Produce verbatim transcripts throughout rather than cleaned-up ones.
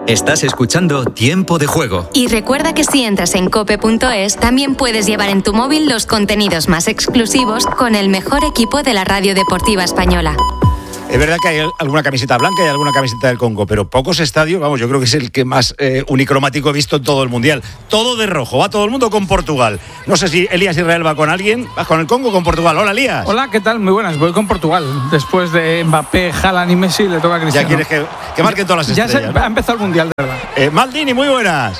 Estás escuchando Tiempo de Juego. Y recuerda que si entras en cope punto es, también puedes llevar en tu móvil los contenidos más exclusivos con el mejor equipo de la radio deportiva española. Es verdad que hay alguna camiseta blanca y alguna camiseta del Congo, pero pocos estadios, vamos, yo creo que es el que más eh, unicromático he visto en todo el Mundial. Todo de rojo, va todo el mundo con Portugal. No sé si Elías Israel va con alguien, ¿vas con el Congo o con Portugal? Hola, Elías. Hola, ¿qué tal? Muy buenas, voy con Portugal. Después de Mbappé, Haaland y Messi, le toca a Cristiano. Ya quieres que, que marquen todas las ya estrellas, se, ¿no? Ha empezado el Mundial, de verdad. Eh, Maldini, muy buenas.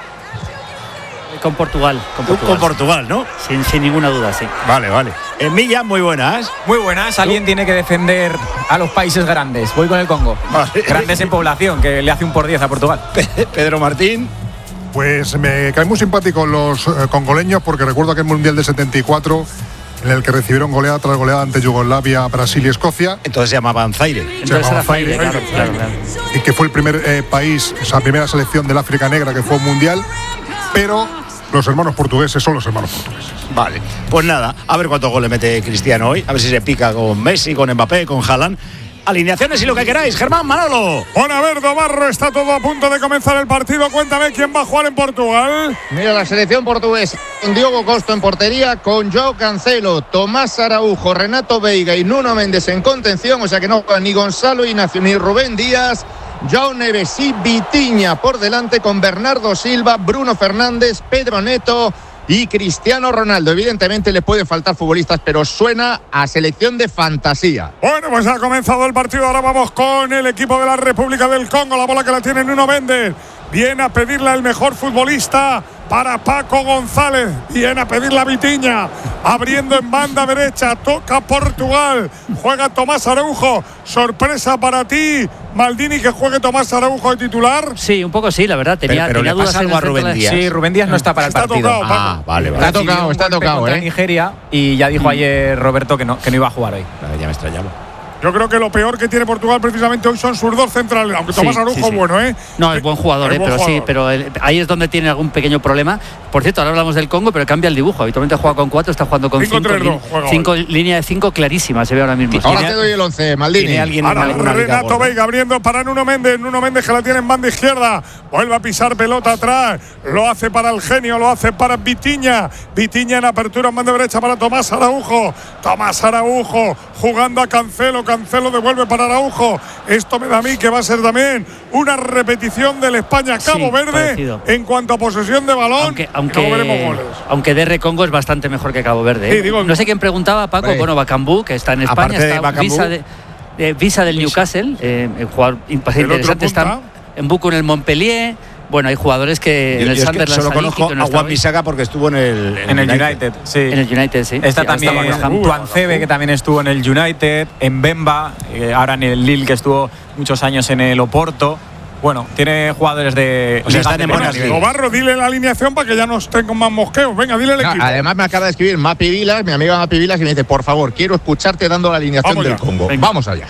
Con Portugal, con Portugal. Con Portugal, ¿no? Sin, sin ninguna duda, sí. Vale, vale. En Milla, muy buenas. Muy buenas. Alguien ¿Tú? tiene que defender a los países grandes. Voy con el Congo. Vale. Grandes en población, que le hace un por diez a Portugal. Pedro Martín. Pues me caen muy simpáticos los eh, congoleños, porque recuerdo aquel Mundial de setenta y cuatro en el que recibieron goleada tras goleada ante Yugoslavia, Brasil y Escocia. Entonces se llamaban Zaire. Se llamaba Zaire, claro, claro, claro. Y que fue el primer eh, país, esa primera selección del África Negra que fue un mundial. Pero los hermanos portugueses son los hermanos portugueses. Vale, pues nada, a ver cuántos goles mete Cristiano hoy, a ver si se pica con Messi, con Mbappé, con Haaland. Alineaciones y lo que queráis. Germán, Manolo. Bueno, a ver, Domarro, está todo a punto de comenzar el partido. Cuéntame quién va a jugar en Portugal. Mira, la selección portuguesa con Diogo Costa en portería, con João Cancelo, Tomás Araújo, Renato Veiga y Nuno Méndez en contención, o sea que no juegan ni Gonzalo Ignacio ni Rubén Díaz. João Neves y Vitinha por delante, con Bernardo Silva, Bruno Fernández, Pedro Neto y Cristiano Ronaldo. Evidentemente le pueden faltar futbolistas, pero suena a selección de fantasía. Bueno, pues ha comenzado el partido. Ahora vamos con el equipo de la República del Congo. La bola que la tiene Nuno Méndez. Viene a pedirle al mejor futbolista para Paco González. Viene a pedirle a Vitinha. Abriendo en banda derecha. Toca Portugal. Juega Tomás Araújo. Sorpresa para ti, Maldini, que juegue Tomás Araújo de titular. Sí, un poco sí, la verdad. Tenía, pero, pero tenía le dudas pasa algo a Rubén Díaz. Sí, Rubén Díaz no está para el está partido. Tocado, ah, vale, vale. Está tocado, está tocado, eh. Nigeria, y ya dijo Mm. ayer Roberto que no, que no iba a jugar hoy. Vale, ya me extrañaba. Yo creo que lo peor que tiene Portugal precisamente hoy son sus dos centrales, aunque Tomás Sí, Araújo sí, sí. bueno, ¿eh? No, es buen jugador, Es eh, buen pero jugador. sí, pero el, ahí es donde tiene algún pequeño problema. Por cierto, ahora hablamos del Congo, pero cambia el dibujo. Habitualmente juega con cuatro, está jugando con cinco, cinco. tres, Lin, dos, juega cinco hoy. línea de cinco clarísima, se ve ahora mismo. Ahora te doy el once, Maldini. ¿Tiene alguien Ahora en alguna liga Renato gorda? Veiga abriendo para Nuno Méndez. Nuno Méndez que la tiene en banda izquierda. Vuelve a pisar pelota atrás. Lo hace para el genio, lo hace para Vitinha. Vitinha en apertura en banda derecha para Tomás Araújo. Tomás Araújo jugando a Cancelo. Cancelo devuelve para Araújo. Esto me da a mí que va a ser también una repetición del España-Cabo Sí, Verde parecido. en cuanto a posesión de balón. Aunque, Luego veremos aunque, goles. aunque D R Congo es bastante mejor que Cabo Verde. ¿eh? Sí, digo, no sé quién preguntaba, Paco. Hombre. Bueno, Bacambú, que está en España, Aparte de está Bakambu. visa, de, de- visa del Newcastle, eh, el jugador ¿El otro interesante. punta? Está en Buco en el Montpellier. Bueno, hay jugadores que Yo, en el yo es que Sunderland solo Saliki, conozco que no a está Juan hoy. Bisaca porque estuvo en el, En el United, sí. En el United, sí. Está Sí, también hasta West Ham. Tuancebe, que también estuvo en el United, en Bemba, eh, ahora en el Lille, que estuvo muchos años en el Oporto. Bueno, tiene jugadores de. O sea, ligas están de en primer buenas nivel. ligas. Obarro, dile la alineación para que ya no estén con más mosqueos. Venga, dile el Ah, equipo. además me acaba de escribir Mapi Vilas, mi amiga Mapi Vilas, y me dice, por favor, quiero escucharte dando la alineación Vamos del ya. Congo. Venga. Vamos allá.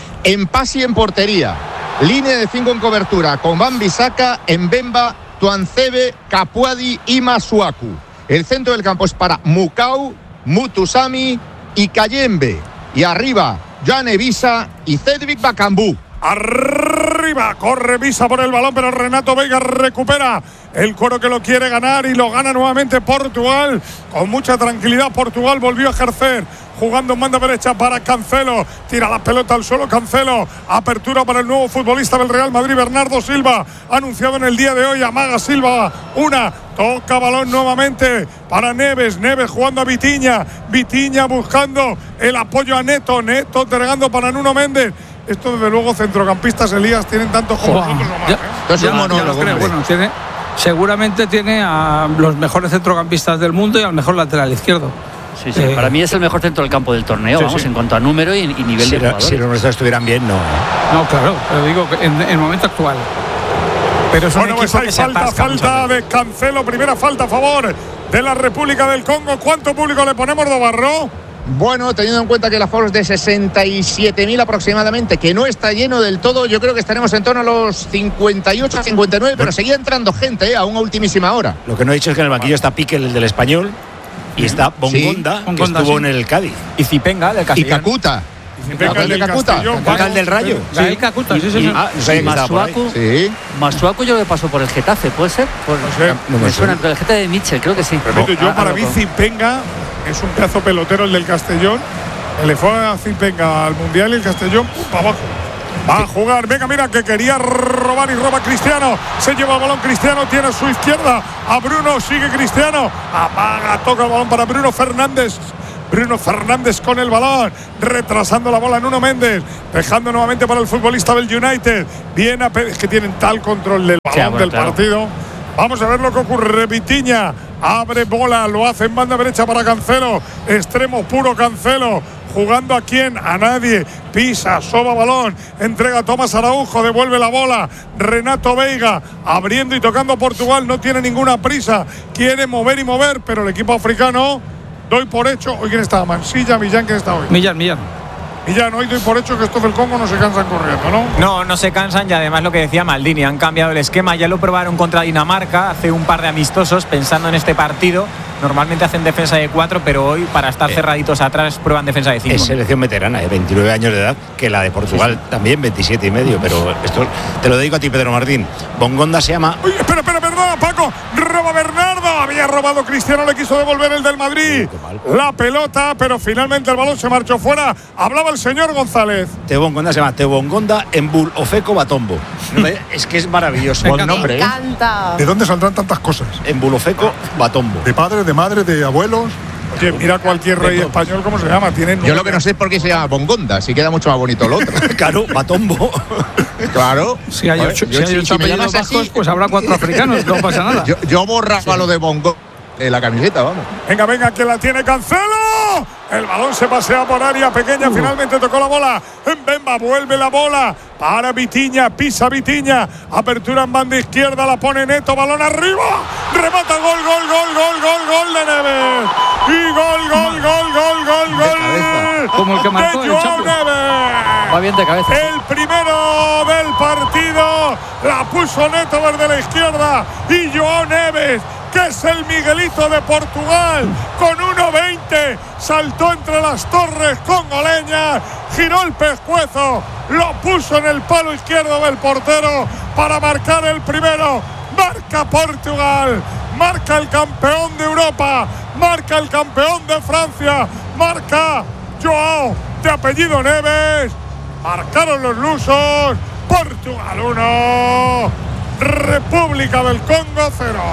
Empasi en portería. Línea de cinco en cobertura, con Van Bissaka, Mbemba, Tuancebe, Capuadi y Masuaku. El centro del campo es para Mukau, Mutusami y Kayembe. Y arriba, Jan Evisa y Cedric Bakambu. Arriba, corre Visa por el balón, pero Renato Veiga recupera el Coro, que lo quiere ganar y lo gana nuevamente Portugal. Con mucha tranquilidad Portugal volvió a ejercer, jugando en banda derecha para Cancelo. Tira la pelota al suelo Cancelo. Apertura para el nuevo futbolista del Real Madrid, Bernardo Silva. Anunciado en el día de hoy, amaga Silva. Una, toca balón nuevamente para Neves. Neves jugando a Vitinha. Vitinha buscando el apoyo a Neto. Neto entregando para Nuno Méndez. Esto, desde luego, centrocampistas, Elías, tienen tantos como Wow. nosotros o más, Ya- ¿eh? Esto es ya- un ya monólogo, lo creo. hombre. Bueno, tiene, seguramente tiene a los mejores centrocampistas del mundo y al mejor lateral izquierdo. Sí, sí. Eh, Para mí es el mejor centro del campo del torneo, sí, vamos, sí. en cuanto a número y, y nivel Si, de lo- jugadores. si los nuestros estuvieran bien, no. No, claro, pero digo que en en el momento actual. Pero es un Bueno, pues equipo hay que se falta, atasca muchas falta veces. de Cancelo. Primera falta a favor de la República del Congo. ¿Cuánto público le ponemos, Dobarro? Bueno, teniendo en cuenta que el aforo es de sesenta y siete mil aproximadamente, que no está lleno del todo, yo creo que estaremos en torno a los cincuenta y ocho a cincuenta y nueve, pero seguía entrando gente, ¿eh? Aún a ultimísima hora. Lo que no he dicho es que en el banquillo está Pique, el del Español, y está Bongonda, Sí, que Bongonda, estuvo sí. en el Cádiz. Y Zipenga, del Y Castellón. Kakuta. Venga, el del Castellón. Venga, el del Rayo. Sí, Cacuta, sí, sí. Ah, no sabía que estaba por ahí. Masuaku, Sí. Masuaku yo creo que pasó por el Getafe, ¿puede ser? Por, No sé. No me me suena, suena. pero el Getafe de Mitchell, creo que sí. Repito, yo Ah, para ah, mí no. Zimpenga es un pedazo pelotero el del Castellón. Le fue a Zimpenga al Mundial y el Castellón pum, para abajo. Va a jugar, venga, mira que quería robar y roba Cristiano. Se lleva el balón Cristiano, tiene a su izquierda a Bruno, sigue Cristiano. Apaga, toca el balón para Bruno Fernández. Bruno Fernández con el balón, retrasando la bola Nuno Méndez, dejando nuevamente para el futbolista del United. Viene a es que tienen tal control del balón, Sí, bueno, del claro. partido. Vamos a ver lo que ocurre. Vitiña abre bola, lo hace en banda derecha para Cancelo. Extremo puro Cancelo. Jugando a quién, a nadie. Pisa, soba balón, entrega a Tomás Araujo, devuelve la bola. Renato Veiga abriendo y tocando a Portugal, no tiene ninguna prisa. Quiere mover y mover, pero el equipo africano, doy por hecho. Hoy quién está, Mansilla, Millán, ¿quién está hoy? Millán, Millán. Millán, hoy doy por hecho que estos del Congo no se cansan corriendo, ¿no? No, no se cansan y además lo que decía Maldini, han cambiado el esquema, ya lo probaron contra Dinamarca hace un par de amistosos pensando en este partido. Normalmente hacen defensa de cuatro, pero hoy para estar Eh, cerraditos atrás prueban defensa de cinco. Es selección veterana, de veintinueve años de edad, que la de Portugal también veintisiete y medio, pero esto te lo dedico a ti, Pedro Martín. Bongonda se llama. Uy, espera, espera, perdona, Paco. Roba Bernardo. Había robado Cristiano, le quiso devolver el del Madrid. La pelota, pero finalmente el balón se marchó fuera. Hablaba el señor González. Teo Bongonda se llama Teo Bongonda en Bul Ofeco Batombo. No me- es que es maravilloso. Buen nombre, Me ¿eh? encanta. ¿De dónde saldrán tantas cosas? En Bulofeco Batombo. ¿De padres, de madres, de abuelos? Oye, mira cualquier rey español cómo se llama. Tiene Yo lo que no sé es por qué se llama Bongonda, si queda mucho más bonito lo otro. Claro, Batombo. Claro. Si hay Joder, ocho, yo si hay si- ocho si me apellidos llamas así, vascos, pues habrá cuatro africanos, no pasa nada. Yo, yo borraba lo de Bongo de la camiseta, vamos. Venga, venga, que la tiene Cancelo. El balón se pasea por área pequeña. Uh. Finalmente tocó la bola. En Bemba vuelve la bola. Para Vitiña. Pisa Vitiña. Apertura en banda izquierda. La pone Neto. Balón arriba. Remata. Gol, gol, gol, gol, gol, gol de Neves. Y gol, gol, gol, gol, gol, gol. Como el que marcó de el Joao Chapo. Neves. Va bien de cabeza. El primero del partido la puso Neto desde la izquierda y Joao Neves, que es el Miguelito de Portugal, con uno veinte, saltó entre las torres congoleñas, giró el pescuezo, lo puso en el palo izquierdo del portero para marcar el primero. Marca Portugal, marca el campeón de Europa, marca el campeón de Francia, marca Joao de apellido Neves. Marcaron los lusos. Portugal uno, República del Congo cero.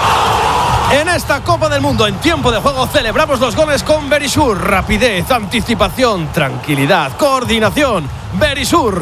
En esta Copa del Mundo, en tiempo de juego, celebramos los goles con Verisur. Rapidez, anticipación, tranquilidad, coordinación. Verisur.